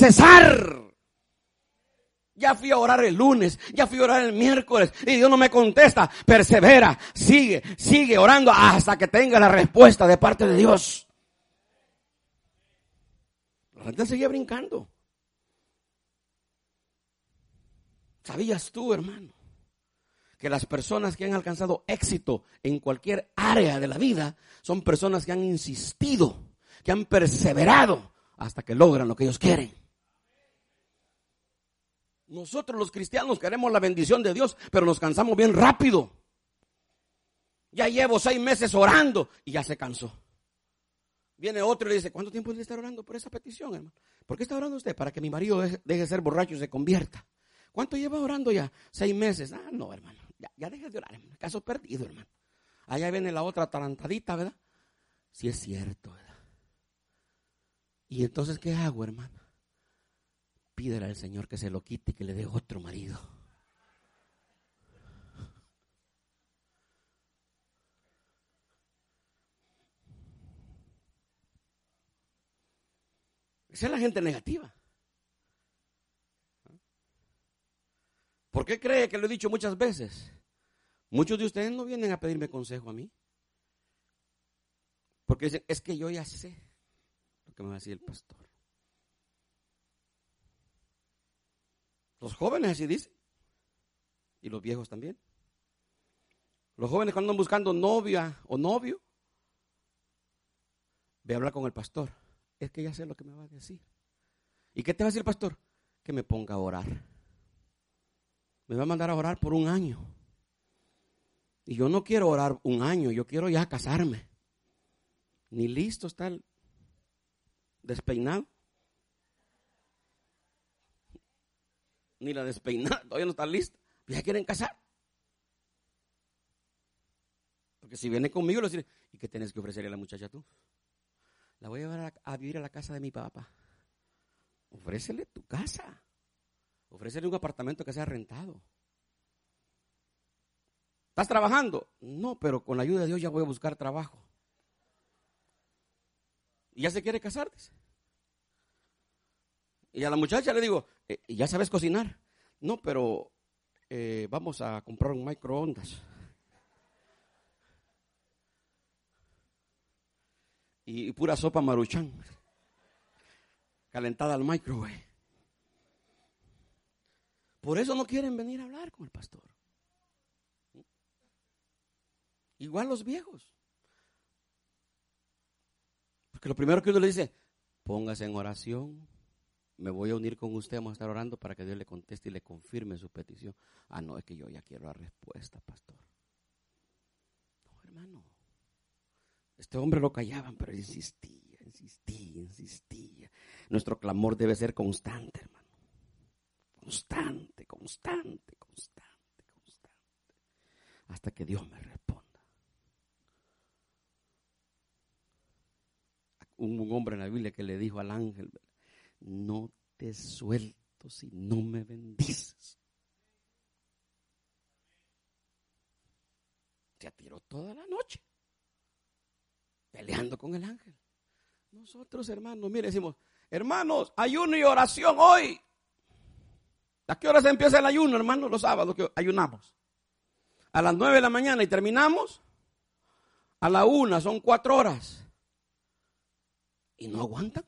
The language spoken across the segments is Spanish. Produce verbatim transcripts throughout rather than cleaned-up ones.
cesar. Ya fui a orar el lunes, ya fui a orar el miércoles y Dios no me contesta. Persevera, sigue, sigue orando hasta que tenga la respuesta de parte de Dios. La gente seguía brincando. ¿Sabías tú, hermano, que las personas que han alcanzado éxito en cualquier área de la vida son personas que han insistido, que han perseverado hasta que logran lo que ellos quieren? Nosotros los cristianos queremos la bendición de Dios, pero nos cansamos bien rápido. Ya llevo seis meses orando y ya se cansó. Viene otro y le dice, ¿cuánto tiempo debe estar orando por esa petición, hermano? ¿Por qué está orando usted? Para que mi marido deje de ser borracho y se convierta. ¿Cuánto lleva orando ya? Seis meses. Ah, no, hermano. Ya, ya deje de orar, hermano. Caso perdido, hermano. Allá viene la otra atarantadita, ¿verdad? Sí es cierto, ¿verdad? ¿Y entonces qué hago, hermano? Pídele al Señor que se lo quite y que le dé otro marido. Esa es la gente negativa. ¿Por qué cree que lo he dicho muchas veces? Muchos de ustedes no vienen a pedirme consejo a mí. Porque dicen, es que yo ya sé lo que me va a decir el pastor. Los jóvenes así dicen. Y los viejos también. Los jóvenes cuando andan buscando novia o novio, ve a hablar con el pastor. Es que ya sé lo que me va a decir. ¿Y qué te va a decir el pastor? Que me ponga a orar. Me va a mandar a orar por un año. Y yo no quiero orar un año, yo quiero ya casarme. Ni listo está el despeinado. Ni la despeinada, todavía no está lista. Ya quieren casar. Porque si viene conmigo, le diré, ¿y qué tienes que ofrecerle a la muchacha tú? La voy a llevar a, a vivir a la casa de mi papá. Ofrécele tu casa. Ofrécele un apartamento que sea rentado. ¿Estás trabajando? No, pero con la ayuda de Dios ya voy a buscar trabajo. ¿Y ya se quiere casar? Dice. Y a la muchacha le digo, eh, ¿ya sabes cocinar? No, pero eh, vamos a comprar un microondas. Y, y pura sopa Maruchan. Calentada al microwave. Por eso no quieren venir a hablar con el pastor. Igual los viejos. Porque lo primero que uno le dice, póngase en oración. Me voy a unir con usted, vamos a estar orando para que Dios le conteste y le confirme su petición. Ah, no, es que yo ya quiero la respuesta, pastor. No, hermano. Este hombre lo callaban, pero él insistía, insistía, insistía. Nuestro clamor debe ser constante, hermano. Constante, constante, constante, constante. Hasta que Dios me responda. Un, un hombre en la Biblia que le dijo al ángel, no te suelto si no me bendices. Se atiró toda la noche peleando con el ángel. Nosotros, hermanos, mire, decimos, hermanos, ayuno y oración hoy. ¿A qué hora se empieza el ayuno, hermanos? Los sábados que ayunamos. A las nueve de la mañana y terminamos a la una, son cuatro horas. ¿Y no aguantan?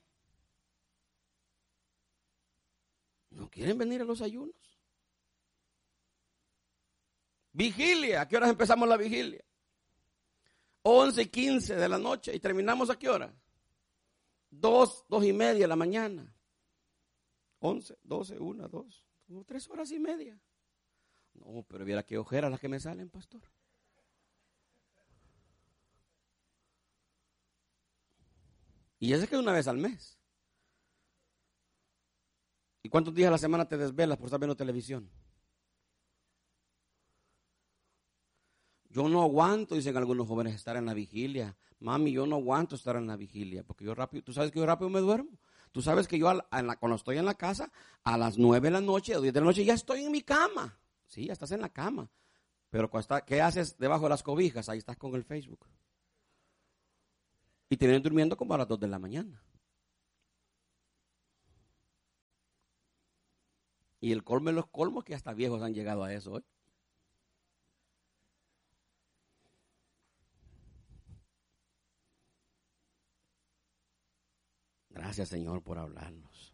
¿No quieren venir a los ayunos? Vigilia, ¿a qué horas empezamos la vigilia? once y quince de la noche y terminamos ¿a qué hora? dos, dos y media de la mañana. once, doce, una, dos, como tres horas y media. No, pero viera qué ojeras las que me salen, pastor. Y ese que una vez al mes. ¿Y cuántos días a la semana te desvelas por estar viendo televisión? Yo no aguanto, dicen algunos jóvenes, estar en la vigilia. Mami, yo no aguanto estar en la vigilia, porque yo rápido, tú sabes que yo rápido me duermo. Tú sabes que yo a la, a la, cuando estoy en la casa, a las nueve de la noche, o diez de la noche, ya estoy en mi cama. Sí, ya estás en la cama. Pero cuando está, ¿qué haces debajo de las cobijas? Ahí estás con el Facebook. Y te vienen durmiendo como a las dos de la mañana. Y el colmo de los colmos que hasta viejos han llegado a eso, ¿eh? Gracias, Señor, por hablarnos.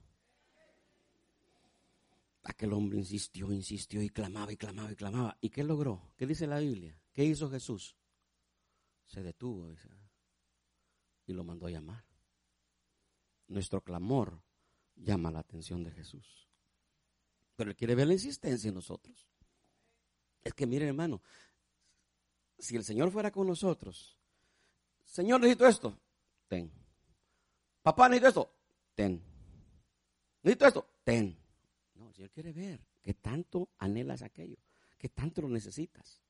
Aquel hombre insistió, insistió y clamaba y clamaba y clamaba. ¿Y qué logró? ¿Qué dice la Biblia? ¿Qué hizo Jesús? Se detuvo, dice, y lo mandó a llamar. Nuestro clamor llama la atención de Jesús. Pero Él quiere ver la insistencia en nosotros. Es que miren, hermano, si el Señor fuera con nosotros, Señor, necesito esto, ten. Papá, necesito esto, ten. Necesito esto, ten. No, el Señor quiere ver que tanto anhelas aquello, que tanto lo necesitas.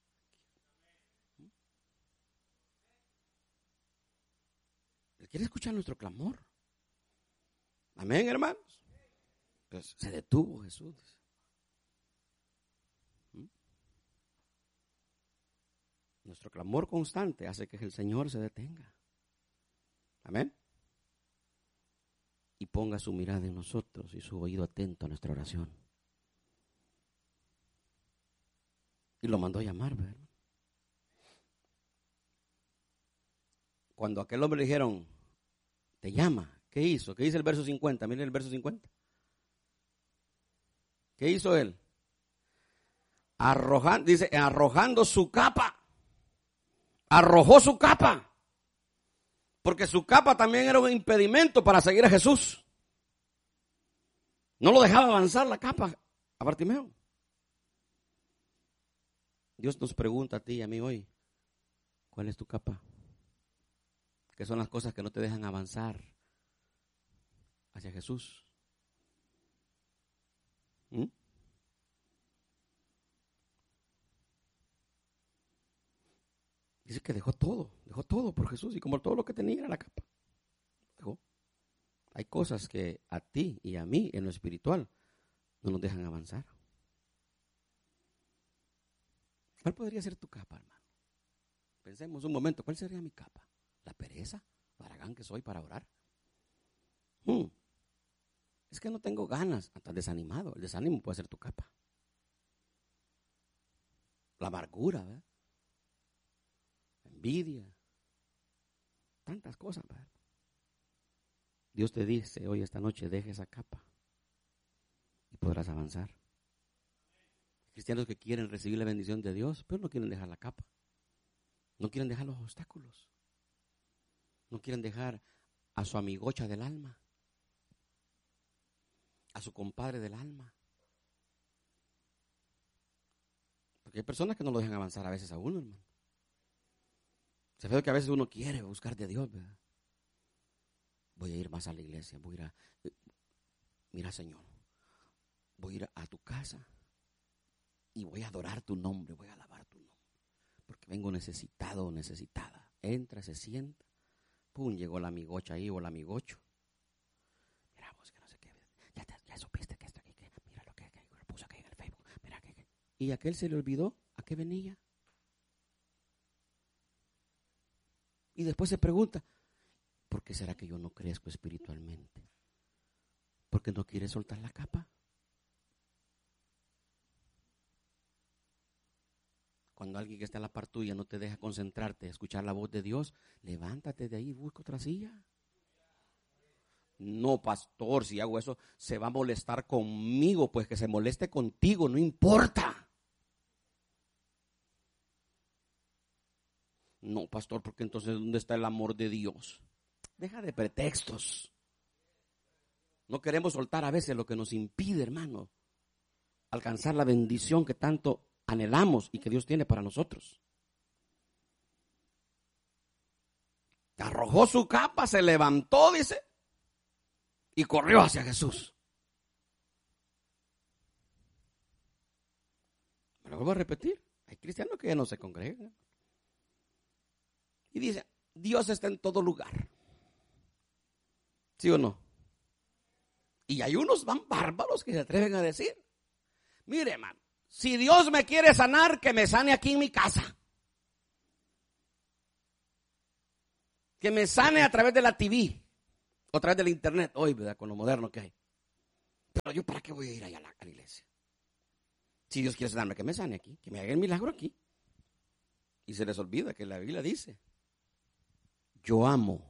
Él quiere escuchar nuestro clamor. Amén, hermanos. Pues se detuvo Jesús. ¿Mm? Nuestro clamor constante hace que el Señor se detenga. Amén. Y ponga su mirada en nosotros y su oído atento a nuestra oración. Y lo mandó a llamar, ¿verdad? Cuando a aquel hombre le dijeron, te llama, ¿qué hizo? ¿Qué dice el verso cincuenta? Miren el verso cincuenta. ¿Qué hizo él? Arrojando, dice, arrojando su capa. Arrojó su capa. Porque su capa también era un impedimento para seguir a Jesús. No lo dejaba avanzar la capa a Bartimeo. Dios nos pregunta a ti y a mí hoy, ¿cuál es tu capa? ¿Qué son las cosas que no te dejan avanzar hacia Jesús? ¿Mm? Dice que dejó todo, dejó todo por Jesús y como todo lo que tenía era la capa. Dejó. Hay cosas que a ti y a mí en lo espiritual no nos dejan avanzar. ¿Cuál podría ser tu capa, hermano? Pensemos un momento, ¿cuál sería mi capa? ¿La pereza? ¿Baragán que soy para orar? Hmm. Es que no tengo ganas, estás desanimado. El desánimo puede ser tu capa. La amargura, ¿verdad? La envidia. Tantas cosas, ¿verdad? Dios te dice hoy, esta noche, deja esa capa y podrás avanzar. Cristianos que quieren recibir la bendición de Dios, pero no quieren dejar la capa. No quieren dejar los obstáculos. No quieren dejar a su amigocha del alma, a su compadre del alma. Porque hay personas que no lo dejan avanzar a veces a uno, hermano. Se ve que a veces uno quiere buscar de Dios, ¿verdad? Voy a ir más a la iglesia, voy a ir a... Mira, Señor, voy a ir a tu casa y voy a adorar tu nombre, voy a alabar tu nombre. Porque vengo necesitado o necesitada. Entra, se sienta. Pum, llegó la amigocha ahí o el amigocho. Miramos que no sé qué. Ya, te, ya supiste que esto aquí, que mira lo que, que lo puso aquí en el Facebook. Mira que, que. Y aquel se le olvidó a qué venía. Y después se pregunta, ¿por qué será que yo no crezco espiritualmente? ¿Porque no quiere soltar la capa? Cuando alguien que está a la par tuya no te deja concentrarte, escuchar la voz de Dios, levántate de ahí y busca otra silla. No, pastor, si hago eso, se va a molestar conmigo, pues que se moleste contigo, no importa. No, pastor, porque entonces ¿dónde está el amor de Dios? Deja de pretextos. No queremos soltar a veces lo que nos impide, hermano, alcanzar la bendición que tanto anhelamos y que Dios tiene para nosotros. Arrojó su capa, se levantó, dice, y corrió hacia Jesús. Me lo vuelvo a repetir. Hay cristianos que ya no se congregan. Y dice, Dios está en todo lugar. ¿Sí o no? Y hay unos van bárbaros que se atreven a decir, mire, hermano, si Dios me quiere sanar, que me sane aquí en mi casa. Que me sane a través de la T V, o a través del internet, hoy, ¿verdad? Con lo moderno que hay. Pero yo, ¿para qué voy a ir allá a la, a la iglesia? Si Dios quiere sanarme, que me sane aquí, que me haga el milagro aquí. Y se les olvida que la Biblia dice, yo amo.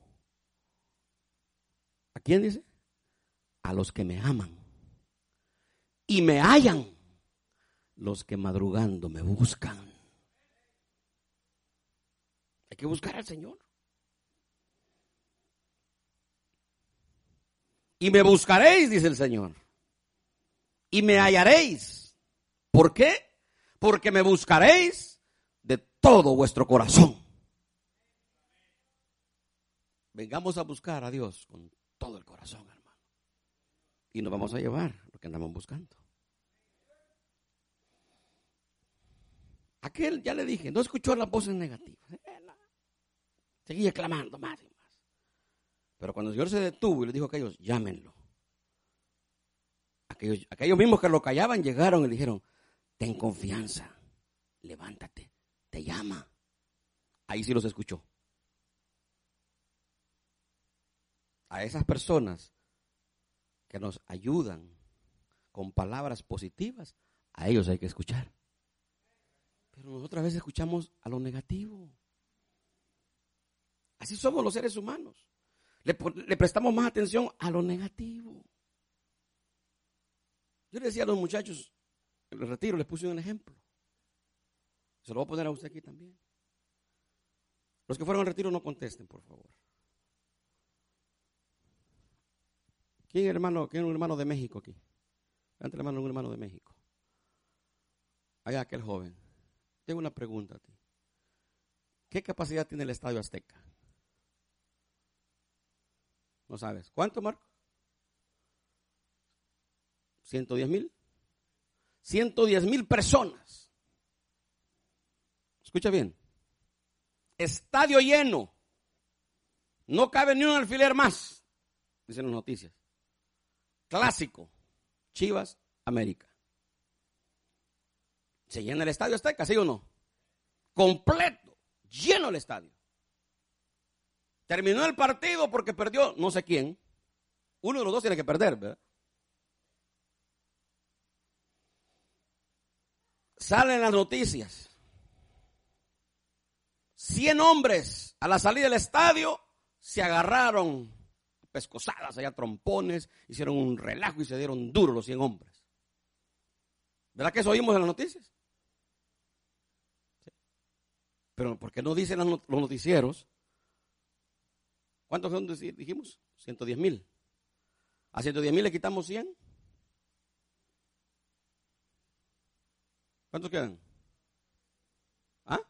¿A quién dice? A los que me aman. Y me hallan los que madrugando me buscan. Hay que buscar al Señor. Y me buscaréis, dice el Señor. Y me hallaréis. ¿Por qué? Porque me buscaréis de todo vuestro corazón. Vengamos a buscar a Dios con todo el corazón, hermano. Y nos vamos a llevar lo que andamos buscando. Aquel, ya le dije, no escuchó las voces negativas. Seguía clamando más y más. Pero cuando el Señor se detuvo y le dijo a aquellos, llámenlo. Aquellos, aquellos mismos que lo callaban llegaron y le dijeron, ten confianza, levántate, te llama. Ahí sí los escuchó. A esas personas que nos ayudan con palabras positivas, a ellos hay que escuchar. Pero nosotras a veces escuchamos a lo negativo. Así somos los seres humanos. Le, le prestamos más atención a lo negativo. Yo le decía a los muchachos, en el retiro les puse un ejemplo. Se lo voy a poner a usted aquí también. Los que fueron al retiro no contesten, por favor. ¿Quién es hermano, quién es un hermano de México aquí? Levante la mano un hermano de México. Allá aquel joven. Tengo una pregunta a ti. ¿Qué capacidad tiene el Estadio Azteca? No sabes. ¿Cuánto, Marco? ¿ciento diez mil? ciento diez mil personas. Escucha bien. Estadio lleno. No cabe ni un alfiler más, dicen las noticias. Clásico. Chivas, América. ¿Se llena el Estadio Azteca, sí o no? Completo. Lleno el estadio. Terminó el partido porque perdió no sé quién. Uno de los dos tiene que perder, ¿verdad? Salen las noticias. Cien hombres a la salida del estadio se agarraron pescosadas, allá trompones, hicieron un relajo y se dieron duro los cien hombres. ¿Verdad que eso oímos en las noticias? Sí. Pero ¿por qué no dicen los noticieros? ¿Cuántos son, dijimos? ciento diez mil. A ciento diez mil le quitamos cien. ¿Cuántos quedan? ¿Ah?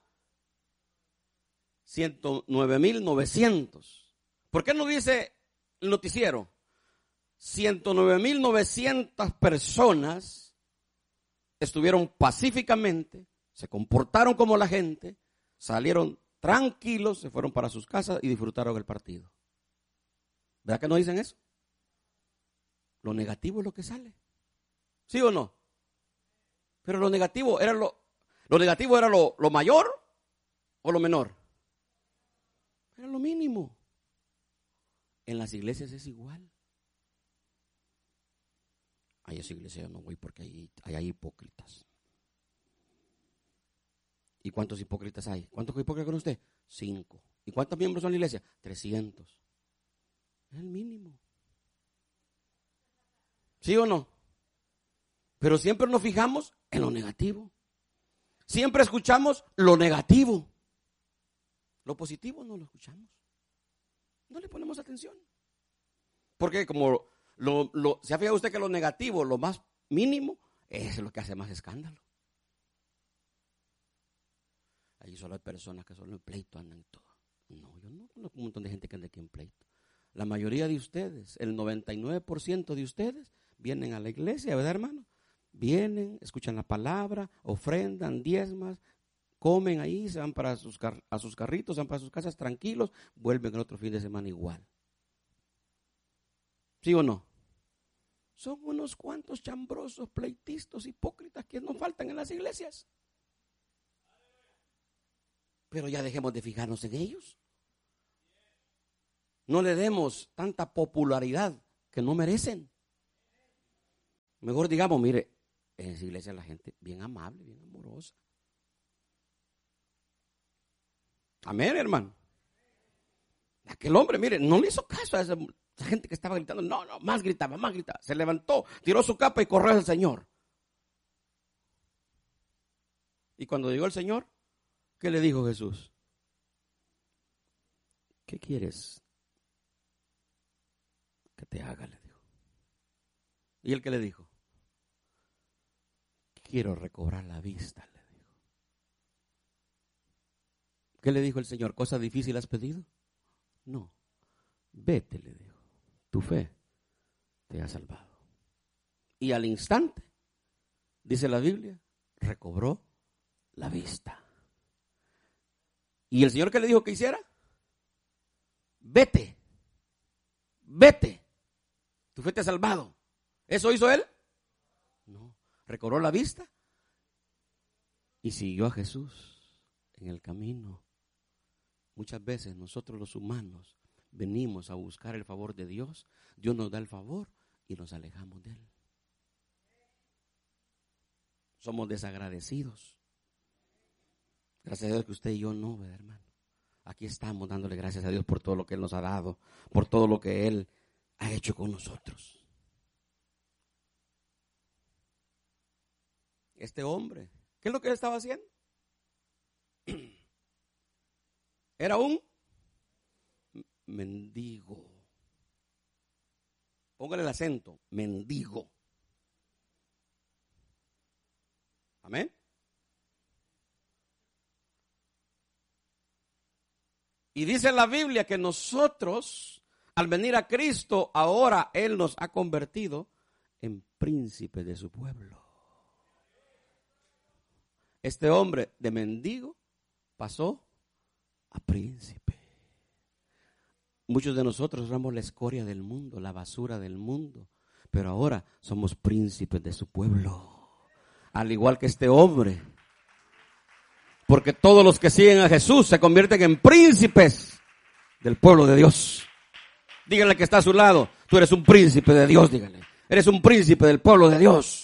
ciento nueve mil novecientos. ¿Por qué no dice el noticiero? ciento nueve mil novecientas personas estuvieron pacíficamente, se comportaron como la gente, salieron tranquilos, se fueron para sus casas y disfrutaron el partido. ¿Verdad que no dicen eso? Lo negativo es lo que sale. ¿Sí o no? Pero lo negativo era lo, lo negativo era lo, lo mayor o lo menor. Era lo mínimo. En las iglesias es igual. A esa iglesia yo no voy porque hay, hay, hay hipócritas. ¿Y cuántos hipócritas hay? ¿Cuántos hipócritas con usted? Cinco. ¿Y cuántos miembros son en la iglesia? Trescientos. Es el mínimo. ¿Sí o no? Pero siempre nos fijamos en lo negativo. Siempre escuchamos lo negativo. Lo positivo no lo escuchamos. No le ponemos atención. Porque como lo, lo, se ha fijado usted que lo negativo, lo más mínimo, es lo que hace más escándalo. Ahí solo hay personas que solo en pleito andan y todo. No, yo no conozco un montón de gente que anda aquí en pleito. La mayoría de ustedes, el noventa y nueve por ciento de ustedes, vienen a la iglesia, ¿verdad, hermano? Vienen, escuchan la palabra, ofrendan, diezmas, comen ahí, se van para sus car- a sus carritos, se van para sus casas tranquilos, vuelven el otro fin de semana igual. ¿Sí o no? Son unos cuantos chambrosos, pleitistas, hipócritas que nos faltan en las iglesias. Pero ya dejemos de fijarnos en ellos. No le demos tanta popularidad que no merecen. Mejor digamos, mire, En esa iglesia la gente bien amable, bien amorosa. Amén, hermano. Aquel hombre, mire, no le hizo caso a esa, esa gente que estaba gritando. No, no, más gritaba, más gritaba. Se levantó, tiró su capa y corrió al Señor. Y cuando llegó el Señor, ¿qué le dijo Jesús? ¿Qué quieres que te haga? Le dijo. ¿Y él qué le dijo? Quiero recobrar la vista, le dijo. ¿Qué le dijo el Señor? ¿Cosa difícil has pedido? No. Vete, le dijo. Tu fe te ha salvado. Y al instante, dice la Biblia, recobró la vista. ¿Y el Señor qué le dijo que hiciera? Vete. Vete. Tu fe te ha salvado. ¿Eso hizo él? No. Recobró la vista y siguió a Jesús en el camino. Muchas veces nosotros los humanos venimos a buscar el favor de Dios. Dios nos da el favor y nos alejamos de él. Somos desagradecidos. Gracias a Dios que usted y yo no, ¿verdad, hermano? Aquí estamos dándole gracias a Dios por todo lo que Él nos ha dado, por todo lo que Él ha hecho con nosotros. Este hombre, ¿qué es lo que él estaba haciendo? Era un mendigo. Póngale el acento, mendigo. Amén. Y dice la Biblia que nosotros, al venir a Cristo, ahora Él nos ha convertido en príncipes de su pueblo. Este hombre de mendigo pasó a príncipe. Muchos de nosotros éramos la escoria del mundo, la basura del mundo, pero ahora somos príncipes de su pueblo. Al igual que este hombre. Porque todos los que siguen a Jesús se convierten en príncipes del pueblo de Dios. Díganle que está a su lado, tú eres un príncipe de Dios, díganle. Eres un príncipe del pueblo de Dios.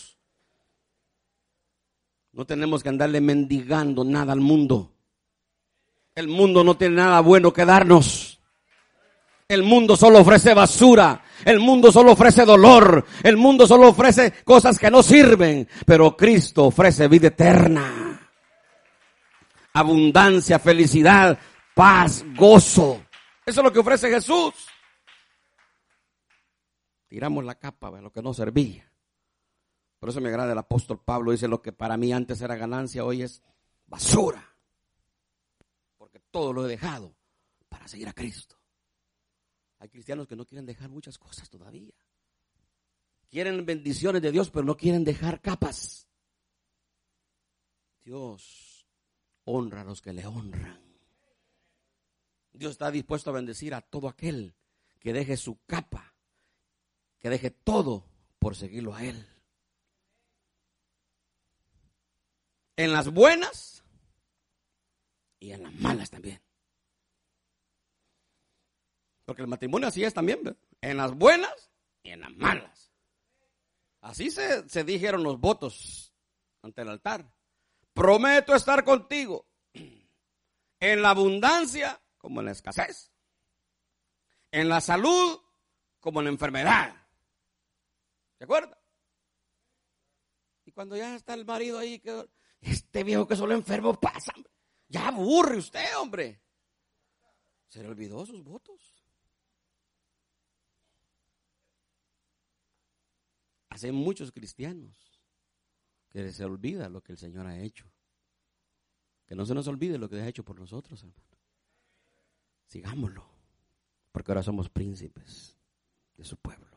No tenemos que andarle mendigando nada al mundo. El mundo no tiene nada bueno que darnos. El mundo solo ofrece basura. El mundo solo ofrece dolor. El mundo solo ofrece cosas que no sirven. Pero Cristo ofrece vida eterna. Abundancia, felicidad, paz, gozo. Eso es lo que ofrece Jesús. Tiramos la capa de lo que no servía. Por eso me agrada el apóstol Pablo. Dice, lo que para mí antes era ganancia, hoy es basura. Porque todo lo he dejado para seguir a Cristo. Hay cristianos que no quieren dejar muchas cosas todavía. Quieren bendiciones de Dios, pero no quieren dejar capas. Dios honra a los que le honran. Dios está dispuesto a bendecir a todo aquel que deje su capa, que deje todo por seguirlo a Él. En las buenas y en las malas también. Porque el matrimonio así es también, ¿verdad? En las buenas y en las malas. Así se, se dijeron los votos ante el altar. Prometo estar contigo en la abundancia como en la escasez, en la salud como en la enfermedad. ¿Se acuerda? Y cuando ya está el marido ahí, que este viejo que solo enfermo pasa, ya aburre usted, hombre. Se le olvidó sus votos. Hace muchos cristianos que se olvida lo que el Señor ha hecho. Que no se nos olvide lo que ha hecho por nosotros, hermano. Sigámoslo, porque ahora somos príncipes de su pueblo.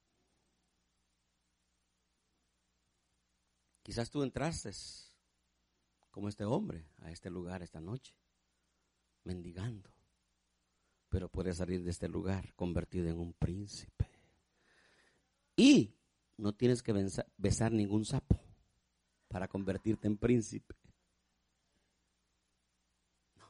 Quizás tú entraste como este hombre a este lugar esta noche, mendigando, pero puedes salir de este lugar convertido en un príncipe. Y no tienes que besar ningún sapo para convertirte en príncipe. No.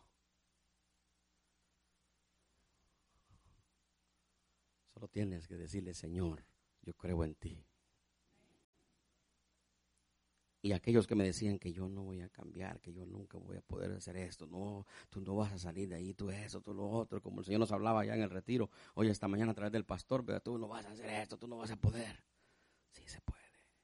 Solo tienes que decirle, Señor, yo creo en ti. Y aquellos que me decían que yo no voy a cambiar, que yo nunca voy a poder hacer esto, no, tú no vas a salir de ahí, tú eso, tú lo otro, como el Señor nos hablaba ya en el retiro, hoy esta mañana a través del pastor, pero tú no vas a hacer esto, tú no vas a poder. Sí se puede.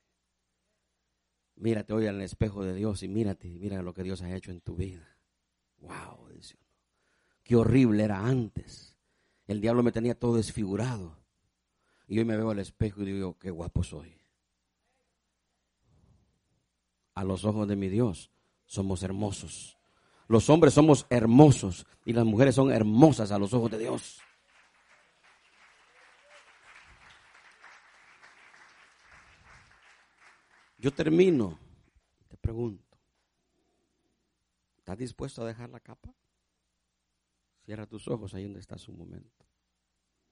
Mírate hoy en el espejo de Dios y mírate, mira lo que Dios ha hecho en tu vida. Wow, dice uno. Qué horrible era antes. El diablo me tenía todo desfigurado. Y hoy me veo al espejo y digo, qué guapo soy. A los ojos de mi Dios somos hermosos. Los hombres somos hermosos y las mujeres son hermosas a los ojos de Dios. Yo termino, te pregunto, ¿estás dispuesto a dejar la capa? Cierra tus ojos ahí donde estás un momento.